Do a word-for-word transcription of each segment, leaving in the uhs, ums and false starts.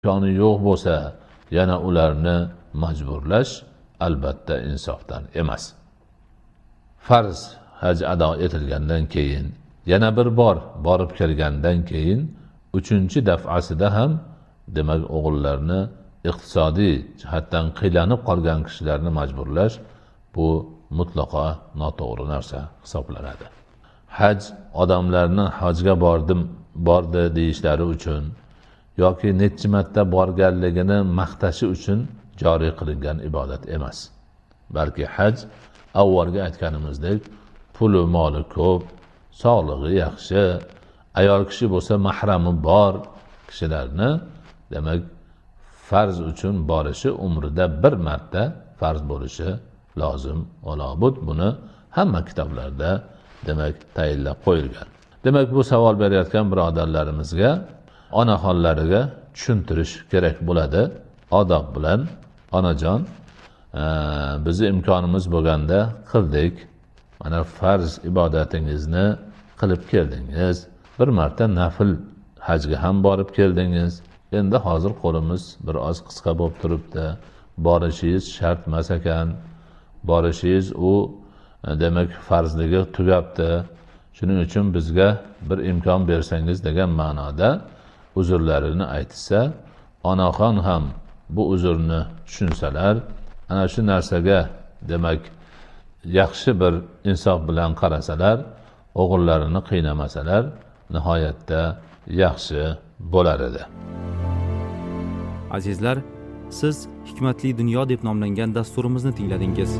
imkoni yo'q bo'lsa yana ularni majburlash albatta insofdan emas. Farz haj ado etilgandan keyin yana bir bor borib kelgandan keyin uchinchi daf'asida ham demak o'g'illarni iqtisodiy jihatdan qiylanib qolgan kishilarni majburlash bu mutlaqo noto'g'ri narsa hisoblanadi. Haj odamlarni hajga bordim bordi deyishlari uchun yoki necha marta borganligini maqtashi uchun joriy qilingan ibodat emas. Balki haj avvalgi aytganimizdek puli moli ko'p, sog'lig'i yaxshi, ayol kishi bo'lsa mahrami bor kishilarni demak farz uchun borishi umrida bir marta farz bo'lishi lozim va lobud. Buni hamma kitoblarda demak tayinlab qo'yilgan. Demak bu savol berayotgan birodarlarimizga onaxonlariga tushuntirish kerak bo'ladi. Odob bilan onajon, bizni imkonimiz bo'lganda qildik. Mana farz ibodatingizni qilib keldingiz. Bir marta nafil hajga ham borib keldingiz. Endi hozir qo'limiz bir oz qisqa bo'lib turibdi. Borishingiz shart emas ekan. Borishingiz u demak farzligi tugabdi. Shuning uchun bizga bir imkon bersangiz degan ma'noda uzrlarini aytsa, onaxon ham bu uzrni tushunsalar, ana shu narsaga demak yaxshi bir insof bilan qarasalar, o'g'illarini qiynamasalar, nihoyatda yaxshi bo'lar edi. Azizlar, siz Hikmatli dunyo deb nomlangan dasturimizni tingladingiz.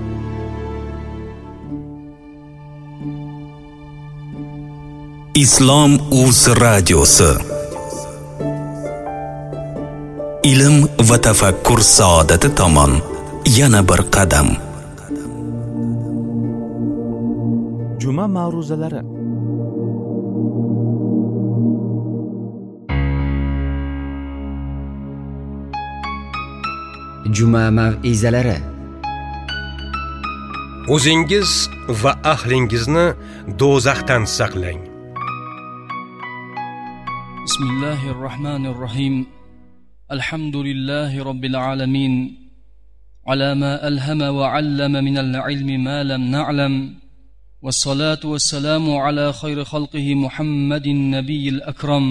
Islom Uz radiosi. Ilm va tafakkur saodati tomon yana bir qadam. Juma ma'ruzalari. Juma mav'izalari. O'zingiz va ahlingizni do'zaxdan saqlang. Bismillahirrahmanirrahim. Alhamdulillahi robbil alamin. Ala ma alhama wa 'allama min al-'ilmi ma lam na'lam. Was-salatu was-salamu ala khayri khalqihi Muhammadin nabiyil akram.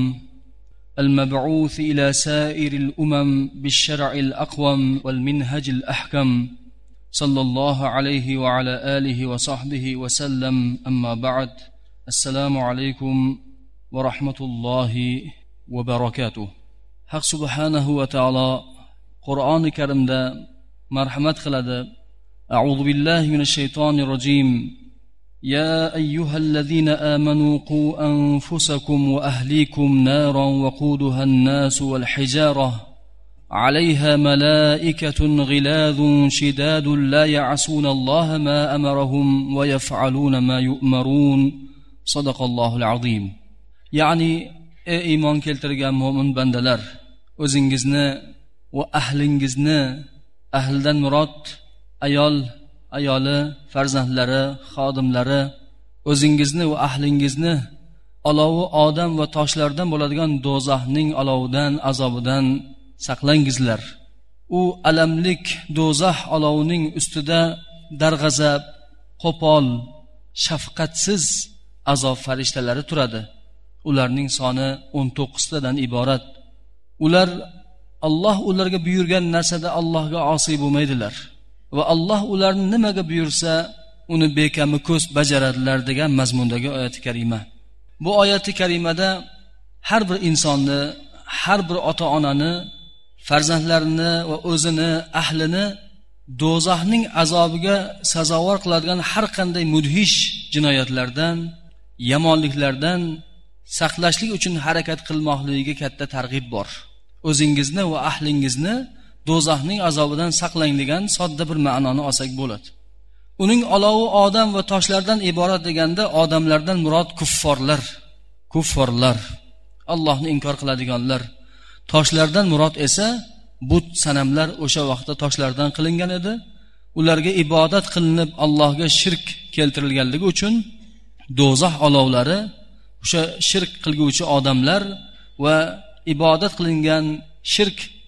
المبعوث إلى سائر الأمم بالشرع الأقوم والمنهج الأحكم صلى الله عليه وعلى آله وصحبه وسلم. أما بعد. السلام عليكم ورحمة الله وبركاته. حق سبحانه وتعالى قرآن كريم دا مرحمت خلده. أعوذ بالله من الشيطان الرجيم. يا أيها الذين آمنوا قوا أنفسكم وأهليكم نارا وقودها الناس والحجارة عليها ملائكة غلاظ شداد لا يعصون الله ما أمرهم ويفعلون ما يؤمرون. صدق الله العظيم. يعني إيمان keltirgan mo'min bandalar, o'zingizni va ahlingizni, ahldan murod ayol, ayoli, farzandlari, xodimlari, o'zingizni va ahlingizni olovi odam va toshlardan bo'ladigan do'zaxning olovidan, azobidan saqlangizlar. U alamlik do'zax olovining ustida darg'azab, qo'pol, shafqatsiz azob farishtalari turadi. Ularning soni o'n to'qqiztadan iborat. Ular Alloh ularga buyurgan narsada Allohga osiy bo'lmaydilar. Va Alloh ularni nimaga buyursa uni bekami ko'z bajaradilar degan mazmundagi oyati karima. Bu oyati karimada har bir insonni, har bir ota-onani, farzandlarini va o'zini, ahlini do'zaxning azobiga sazovor qiladigan har qanday mudhish jinoyatlardan, yomonliklardan saqlashlik uchun harakat qilmoqligiga katta targ'ib bor. O'zingizni va ahlingizni do'zaxning azobidan saqlang degan sodda bir ma'noni olsak bo'ladi. Uning olovi odam va toshlardan iborat deganda odamlardan murod kufforlar, kufforlar, Allohni inkor qiladiganlar. Toshlardan murod esa but sanamlar o'sha vaqtda toshlardan qilingan edi. Ularga ibodat qilinib Allohga shirk keltirilganligi uchun do'zax olovlari o'sha shirk qilguvchi odamlar va ibodat qilingan shirk